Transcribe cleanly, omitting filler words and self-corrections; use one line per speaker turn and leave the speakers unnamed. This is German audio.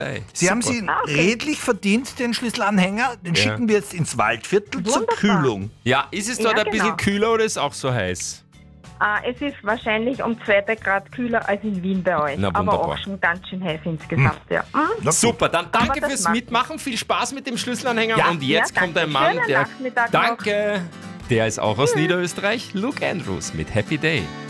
Sie haben sie redlich verdient, den Schlüsselanhänger. Den schicken wir jetzt ins Waldviertel zur Kühlung.
Ja, ist es dort ein bisschen kühler oder ist es auch so heiß?
Es ist wahrscheinlich um 2 Grad kühler als in Wien bei euch, aber auch schon ganz schön heiß insgesamt. Ja.
Super, dann danke fürs Mitmachen, viel Spaß mit dem Schlüsselanhänger und jetzt kommt ein Mann, der... Danke! Der ist auch aus Niederösterreich, Luke Andrews mit Happy Day.